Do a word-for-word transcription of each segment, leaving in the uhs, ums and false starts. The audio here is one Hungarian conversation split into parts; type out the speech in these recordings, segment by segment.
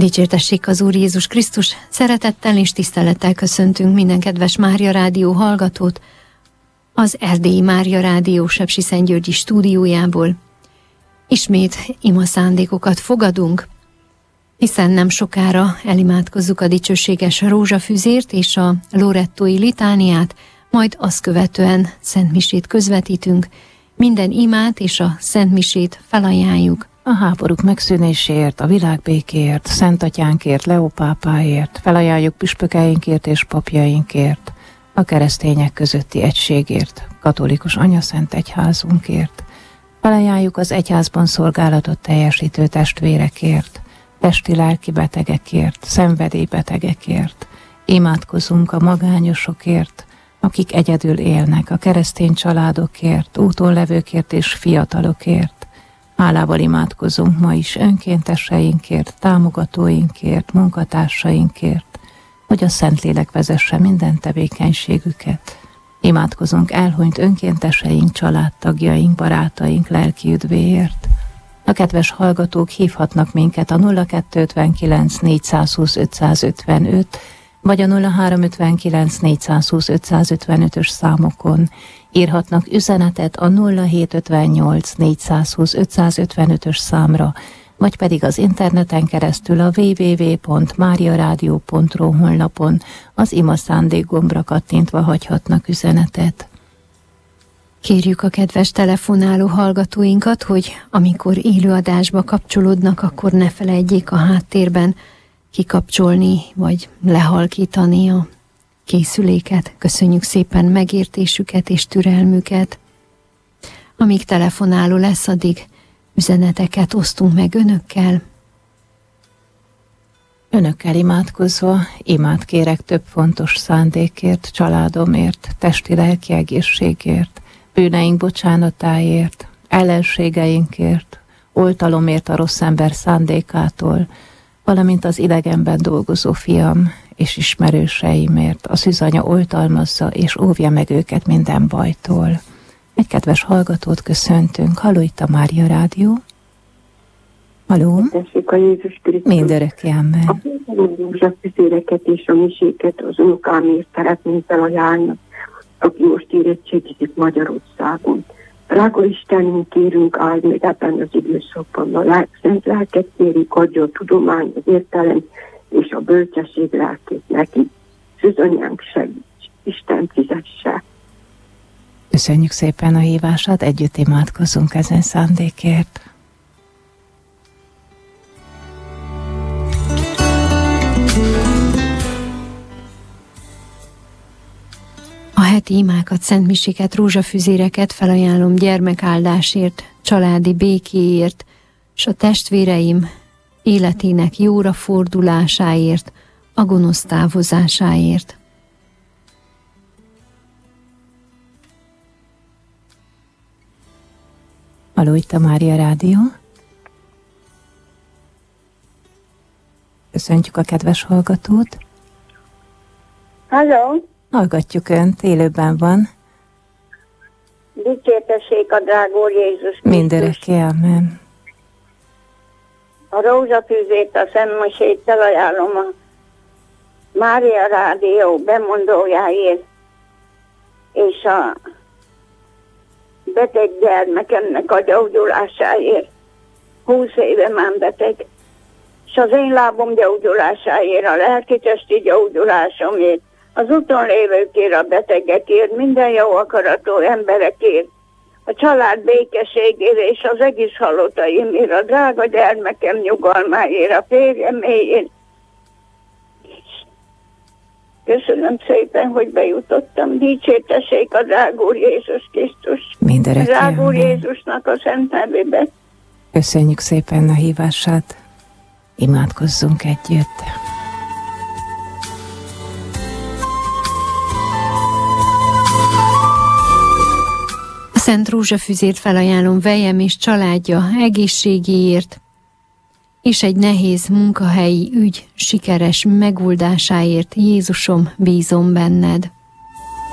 Dicsértessék az Úr Jézus Krisztus, szeretettel és tisztelettel köszöntünk minden kedves Mária Rádió hallgatót az Erdélyi Mária Rádió Sepsiszentgyörgyi stúdiójából. Ismét ima szándékokat fogadunk, hiszen nem sokára elimádkozzuk a dicsőséges rózsafüzért és a lorettói litániát, majd azt követően szentmisét közvetítünk, minden imát és a szentmisét felajánljuk a háborúk megszűnéséért, a világbékéért, Szent Atyánkért, Leó pápáért, felajánljuk püspökeinkért és papjainkért, a keresztények közötti egységért, katolikus anyaszent egyházunkért, felajánljuk az egyházban szolgálatot teljesítő testvérekért, testi-lelki betegekért, szenvedélybetegekért, imádkozunk a magányosokért, akik egyedül élnek, a keresztény családokért, úton levőkért és fiatalokért. Hálával imádkozunk ma is önkénteseinkért, támogatóinkért, munkatársainkért, hogy a Szentlélek vezesse minden tevékenységüket. Imádkozunk elhunyt önkénteseink, családtagjaink, barátaink lelki üdvéért. A kedves hallgatók hívhatnak minket a nulla kettőszázötvenkilenc négyszázhúsz ötszázötvenöt vagy a nulla háromszázötvenkilenc négyszázhúsz ötszázötvenötös számokon. Írhatnak üzenetet a nulla hétszázötvennyolc négyszázhúsz ötszázötvenötös számra, vagy pedig az interneten keresztül a double-u double-u double-u pont mariaradio pont ru honlapon az ima szándék gombra kattintva hagyhatnak üzenetet. Kérjük a kedves telefonáló hallgatóinkat, hogy amikor élőadásba kapcsolódnak, akkor ne felejtjék a háttérben kikapcsolni vagy lehalkítani a készüléket. Köszönjük szépen megértésüket és türelmüket. Amíg telefonáló lesz, addig üzeneteket osztunk meg önökkel. Önökkel imádkozva, imát kérek több fontos szándékért, családomért, testi-lelki egészségért, bűneink bocsánatáért, ellenségeinkért, oltalomért a rossz ember szándékától, valamint az idegenben dolgozó fiam és ismerőseimért. A szűzanya oltalmazza és óvja meg őket minden bajtól. Egy kedves hallgatót köszöntünk. Halló, itt a Mária Rádió. Halló. Tessék a Jézus Krisztus. Mindörökké, amen. A rózsafüzéreket és a miséket az unokámért szeretném felajánlani, aki most érettségizik Magyarországon. Drága Istenünk, kérünk, áld meg ebben az időszakban. A szent lelket kérjük, adja a tudomány, az értelem és a bölcsesség lelkét neki. Szűzanyánk segíts, Isten fizesse. Köszönjük szépen a hívását, együtt imádkozunk ezen szándékért. A heti imákat, szentmiséket, rózsafüzéreket felajánlom gyermekáldásért, családi békéért, és a testvéreim életének jóra fordulásáért, a gonosz távozásáért. Halló, itt a Mária Rádió. Köszöntjük a kedves hallgatót. Halló. Hallgatjuk Önt, élőben van. Dicsértessék a drága Úr Jézus Krisztus. Mindörökké, amen. A rózsafűzét, a szentmisét felajánlom a Mária Rádió bemondójáért, és a beteg gyermekemnek a gyógyulásáért. Húsz éve már beteg, és az én lábom gyógyulásáért, a lelki-testi gyógyulásomért, az úton lévőkért, a betegekért, minden jó akaratú emberekért, a család békeségért és az egész halottaimért, a drága gyermekem nyugalmáért, a férjeméért. Köszönöm szépen, hogy bejutottam. Dicsértessék a drága Úr Jézus Krisztus. Mindörökké, drága Úr amen. Jézusnak a szent nevébe. Köszönjük szépen a hívását. Imádkozzunk együtt. A Szent Rózsafüzért felajánlom vejem és családja egészségéért, és egy nehéz munkahelyi ügy sikeres megoldásáért. Jézusom, bízom benned.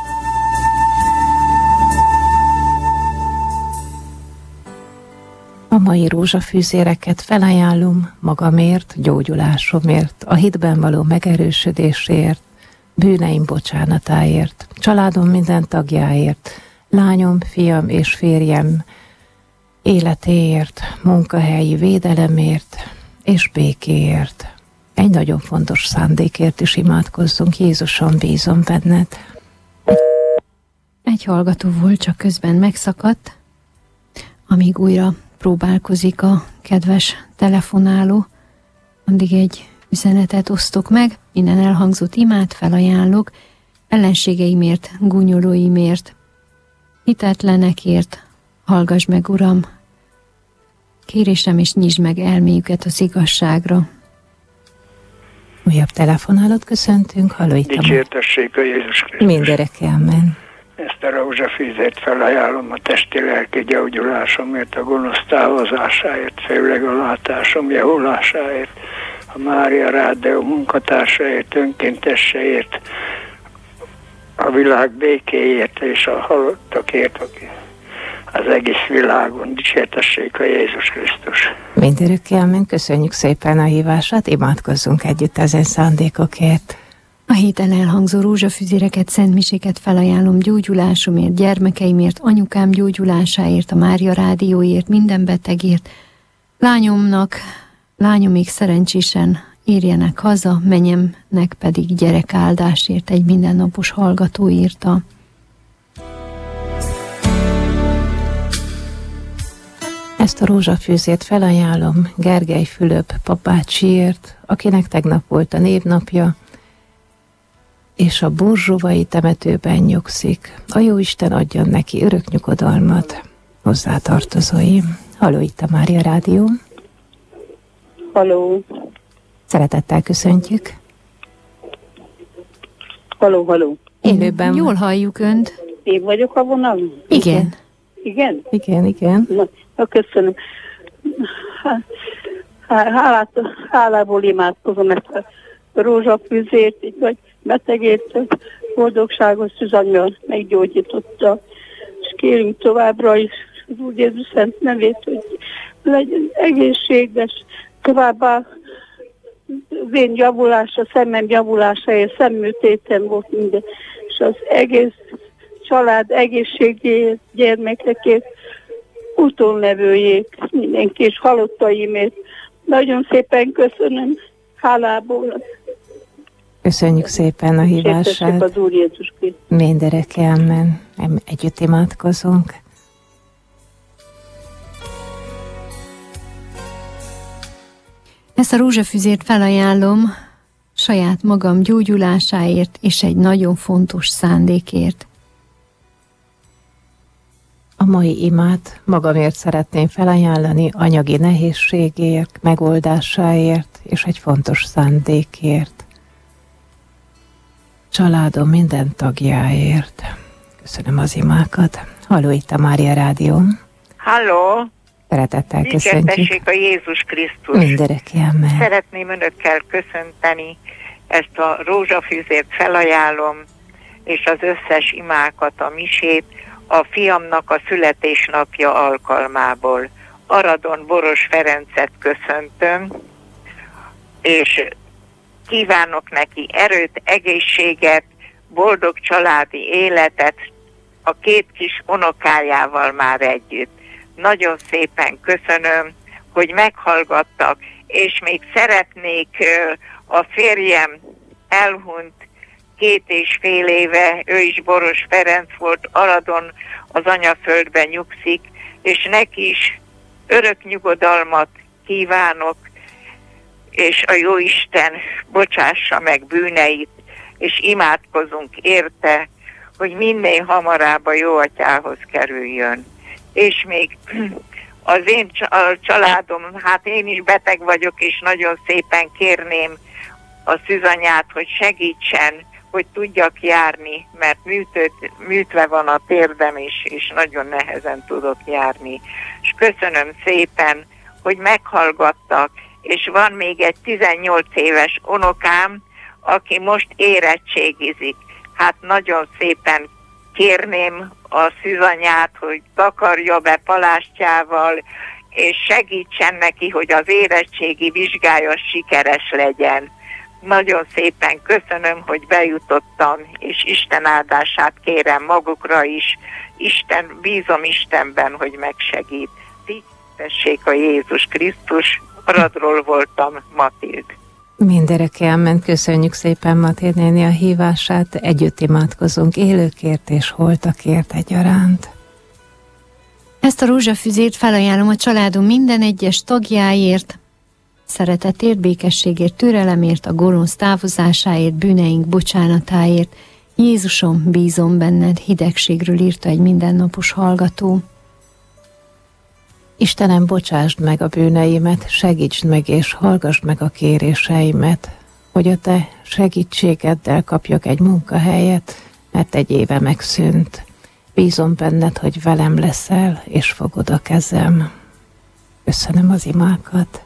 A mai rózsafűzéreket felajánlom magamért, gyógyulásomért, a hitben való megerősödésért, bűneim bocsánatáért, családom minden tagjáért, lányom, fiam és férjem életéért, munkahelyi védelemért és békéért. Egy nagyon fontos szándékért is imádkozzunk. Jézuson, bízom benned. Egy hallgató volt, csak közben megszakadt, amíg újra próbálkozik a kedves telefonáló. Addig egy üzenetet osztok meg, minden elhangzott imát felajánlok, ellenségeimért, gúnyolóimért, hitetlenekért, hallgass meg, Uram, kérésem, és nyisd meg elméjüket az igazságra. Újabb telefonálót köszöntünk, halló itt a... Dicsértessék a Jézus Krisztus. Mindenek elmen. Ezt a rózsafűzért felajánlom a testi-lelki gyógyulásomért, a gonosz távozásáért, főleg a látásom javulásáért, a Mária Rádió munkatársaért, önkéntesseért, a világ békéért és a halottakért, aki az egész világon. Dicsértessék a Jézus Krisztus. Mindenek elmen, köszönjük szépen a hívását, imádkozzunk együtt ezen szándékokért. A héten elhangzó rózsafüzéreket, szentmiséket felajánlom gyógyulásomért, gyermekeimért, anyukám gyógyulásáért, a Mária Rádióért, minden betegért. Lányomnak, lányom még szerencsésen érjenek haza, menyemnek pedig gyerekáldásért, egy mindennapos hallgató írta. Ezt a rózsafűzét felajánlom Gergely Fülöp papbácsiért, akinek tegnap volt a névnapja, és a borzsóvai temetőben nyugszik. A Jóisten adjon neki örök nyugodalmat, hozzátartozóim. Halló, itt a Mária Rádió. Halló. Szeretettel köszöntjük. Halló, halló. Élőben. Jól halljuk Önt. Én vagyok a vonalon? Igen. Igen? Igen, igen. Na, na köszönöm. Hálát, hálából imádkozom ezt a rózsafűzért, vagy betegért, boldogságos Szűzanya meggyógyította. És kérünk továbbra is az Úr Jézus Szent nevét, hogy legyen egészséges, továbbá az én javulása, szemem javulásáért, szemműtétem volt minden, és az egész család egészségéért, gyermekekért, utolnevőjét, mindenki és halottaimért. Nagyon szépen köszönöm, hálából. Köszönjük szépen a hívását. Az Úr Jézus Krisztus. Mindenek elmen. Együtt imádkozunk. Ezt a rózsafüzért felajánlom saját magam gyógyulásáért és egy nagyon fontos szándékért. A mai imát magamért szeretném felajánlani, anyagi nehézségért, megoldásáért és egy fontos szándékért. Családom minden tagjáért. Köszönöm az imákat. Halló, itt a Mária Rádió. Halló! Szeretettel köszöntjük. Dicsértessék a Jézus Krisztus. Mindenek elmen. Szeretném önökkel köszönteni, ezt a rózsafűzért felajánlom, és az összes imákat, a misét, a fiamnak a születésnapja alkalmából. Aradon Boros Ferencet köszöntöm, és kívánok neki erőt, egészséget, boldog családi életet a két kis unokájával már együtt. Nagyon szépen köszönöm, hogy meghallgattak, és még szeretnék, a férjem elhunyt két és fél éve, ő is Boros Ferenc volt, Aradon az anyaföldben nyugszik, és neki is örök nyugodalmat kívánok, és a Jóisten bocsássa meg bűneit, és imádkozunk érte, hogy minél hamarabb a Jóatyához kerüljön. És még az én családom, hát én is beteg vagyok, és nagyon szépen kérném a Szűzanyát, hogy segítsen, hogy tudjak járni, mert műtött, műtve van a térdem, és, és nagyon nehezen tudok járni. És köszönöm szépen, hogy meghallgattak, és van még egy tizennyolc éves unokám, aki most érettségizik. Hát nagyon szépen kérném a Szűzanyát, hogy takarja be palástjával, és segítsen neki, hogy az érettségi vizsgája sikeres legyen. Nagyon szépen köszönöm, hogy bejutottam, és Isten áldását kérem magukra is. Isten, bízom Istenben, hogy megsegít. Tisztessék a Jézus Krisztus, Aradról voltam, Matild. Mindenek elment, köszönjük szépen Matild néni a hívását, együtt imádkozunk élőkért és holtakért egyaránt. Ezt a rózsafüzét felajánlom a családom minden egyes tagjáért, szeretetért, békességért, türelemért, a gonosz távozásáért, bűneink bocsánatáért. Jézusom, bízom benned, hidegségről írta egy mindennapos hallgató. Istenem, bocsásd meg a bűneimet, segítsd meg és hallgassd meg a kéréseimet, hogy a te segítségeddel kapjak egy munkahelyet, mert egy éve megszűnt. Bízom benned, hogy velem leszel, és fogod a kezem. Köszönöm az imákat.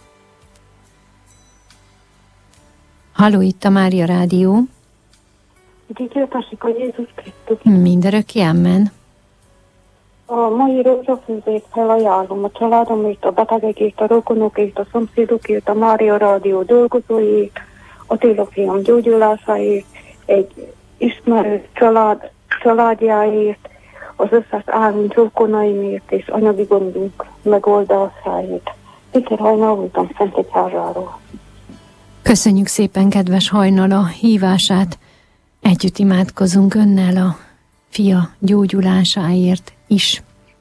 Halló, itt a Mária Rádió. Dicsértessék a Jézus Krisztus. Mindörökké, amen. A mai rózsafűzét felajánlom a családomért, a betegekért, a rokonokért, a szomszédokért, a Mária Rádió dolgozóiért, a Téla fiam gyógyulásáért, egy ismerő család, családjáért, az összes álmunk rokonaimért és anyagi gondunk megoldásáért. Péter Hajnal voltam Szentegyházáról. Köszönjük szépen, kedves Hajnal, a hívását. Együtt imádkozunk önnel a fia gyógyulásáért is.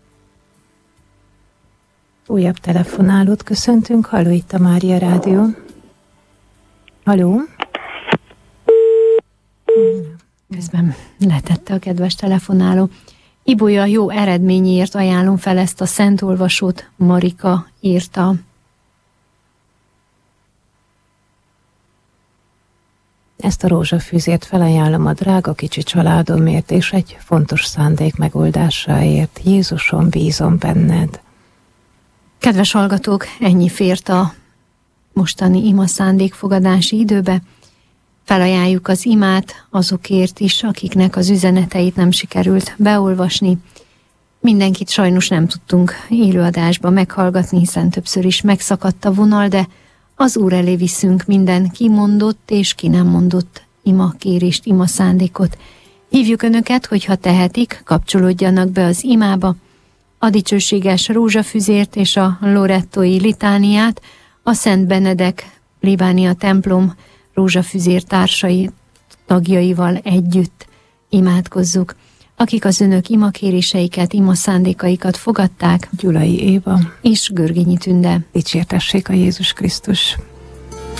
Újabb telefonálót köszöntünk. Halló, itt a Mária Rádió. Halló? Közben letette a kedves telefonáló. Ibolya jó eredményért ajánlom fel ezt a szent olvasót, Marika írta. Ezt a rózsafűzért felajánlom a drága kicsi családomért, és egy fontos szándék megoldásáért. Jézusom, bízom benned. Kedves hallgatók, ennyi fért a mostani ima szándékfogadási időbe. Felajánljuk az imát azokért is, akiknek az üzeneteit nem sikerült beolvasni. Mindenkit sajnos nem tudtunk élőadásba meghallgatni, hiszen többször is megszakadt a vonal, de az Úr elé viszünk minden kimondott és ki nem mondott ima kérést, ima szándékot. Hívjuk Önöket, hogyha tehetik, kapcsolódjanak be az imába, a dicsőséges rózsafüzért és a lorettói litániát, a Szent Benedek plébánia templom rózsafüzér társai tagjaival együtt imádkozzuk. Akik az Önök imakéréseiket, ima szándékaikat fogadták, Gyulai Éva és Görgényi Tünde. Dicsértessék a Jézus Krisztus.